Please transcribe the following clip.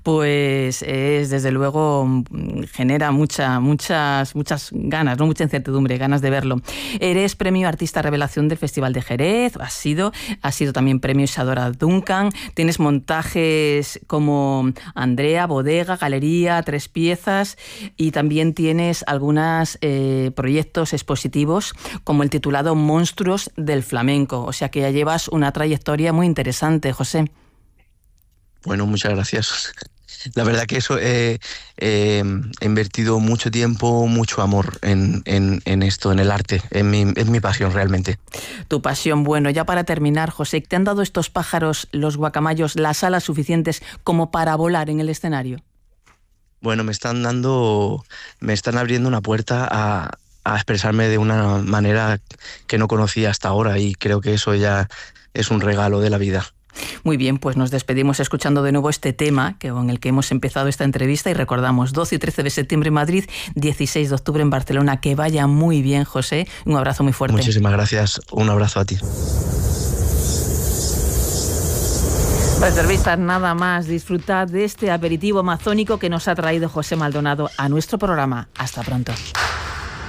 pues es, desde luego, genera muchas ganas, no mucha incertidumbre, ganas de verlo. Eres premio Artista Revelación del Festival de Jerez, has sido también premio Isadora Duncan, tienes montajes como Andrea, Bodega, Galería, Tres Piezas, y también tienes algunos proyectos expositivos como el titulado Monstruos del Flamenco, o sea que ya llevas una trayectoria muy interesante, José. Bueno, muchas gracias. La verdad que eso he invertido mucho tiempo, mucho amor en esto, en el arte, es mi pasión realmente. Tu pasión. Bueno, ya para terminar, José, ¿te han dado estos pájaros, los guacamayos, las alas suficientes como para volar en el escenario? Bueno, me están abriendo una puerta a expresarme de una manera que no conocía hasta ahora, y creo que eso ya es un regalo de la vida. Muy bien, pues nos despedimos escuchando de nuevo este tema con el que hemos empezado esta entrevista, y recordamos 12 y 13 de septiembre en Madrid, 16 de octubre en Barcelona. Que vaya muy bien, José. Un abrazo muy fuerte. Muchísimas gracias. Un abrazo a ti. Reservistas, nada más. Disfrutad de este aperitivo amazónico que nos ha traído José Maldonado a nuestro programa. Hasta pronto.